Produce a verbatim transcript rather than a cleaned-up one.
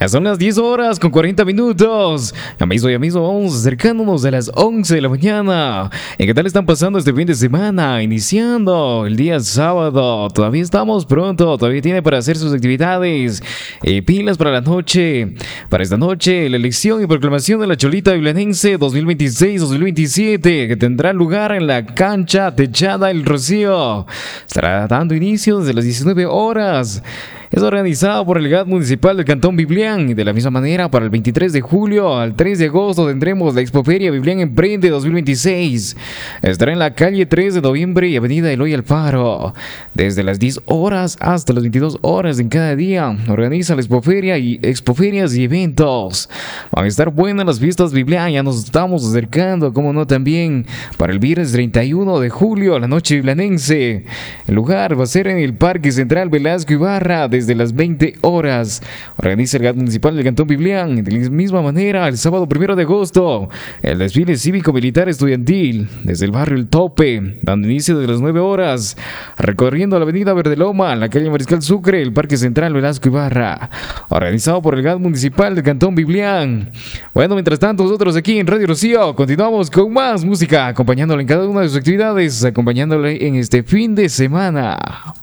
Son las diez horas con cuarenta minutos. Ya mismo, ya mismo vamos acercándonos a las once de la mañana. ¿Y qué tal están pasando este fin de semana? Iniciando el día sábado. Todavía estamos pronto, todavía tiene para hacer sus actividades. Eh, pilas para la noche. Para esta noche, la elección y proclamación de la Cholita Viblanense dos mil veintiséis dos mil veintisiete, que tendrá lugar en la cancha techada El Rocío. Estará dando inicio desde las diecinueve horas. Es organizado por el G A T municipal del Cantón Biblián y de la misma manera para el veintitrés de julio al tres de agosto tendremos la Expoferia Biblián Emprende dos mil veintiséis. Estará en la calle tres de noviembre y avenida Eloy Alfaro. Desde las diez horas hasta las veintidós horas en cada día organiza la Expoferia y expoferias y eventos. Van a estar buenas las fiestas Biblián, ya nos estamos acercando, como no también, para el viernes treinta y uno de julio, la noche biblianense. El lugar va a ser en el Parque Central Velasco Ibarra, desde las veinte horas. Organiza el G A T municipal del Cantón Biblián. De la misma manera, el sábado primero de agosto, el desfile cívico-militar estudiantil desde el barrio El Tope, dando inicio desde las nueve horas, recorriendo la avenida Verdeloma, la calle Mariscal Sucre, el Parque Central Velasco Ibarra, organizado por el G A T municipal del Cantón Biblián. Bueno, mientras tanto, nosotros aquí en Radio Rocío continuamos con más música, acompañándole en cada una de sus actividades, acompañándole en este fin de semana.